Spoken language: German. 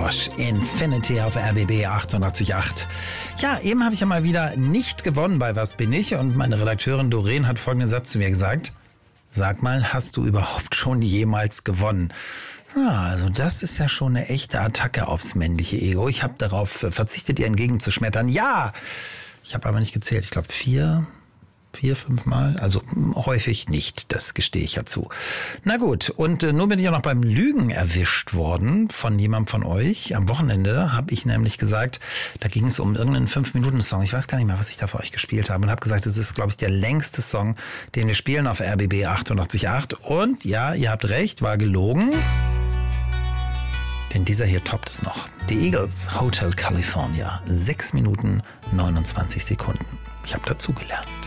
Josh, Infinity auf RBB 88.8. Ja, eben habe ich ja mal wieder nicht gewonnen bei Was bin ich? Und meine Redakteurin Doreen hat folgenden Satz zu mir gesagt. Sag mal, hast du überhaupt schon jemals gewonnen? Ja, also das ist ja schon eine echte Attacke aufs männliche Ego. Ich habe darauf verzichtet, ihr entgegenzuschmettern. Ja, ich habe aber nicht gezählt. Ich glaube 4, 5 Mal. Also häufig nicht, das gestehe ich ja zu. Na gut, und nun bin ich auch noch beim Lügen erwischt worden von jemandem von euch. Am Wochenende habe ich nämlich gesagt, da ging es um irgendeinen 5-Minuten-Song. Ich weiß gar nicht mehr, was ich da für euch gespielt habe. Und habe gesagt, es ist, glaube ich, der längste Song, den wir spielen auf RBB 88.8. Und ja, ihr habt recht, war gelogen. Denn dieser hier toppt es noch. Die Eagles, Hotel California. 6 Minuten 29 Sekunden. Ich habe dazugelernt.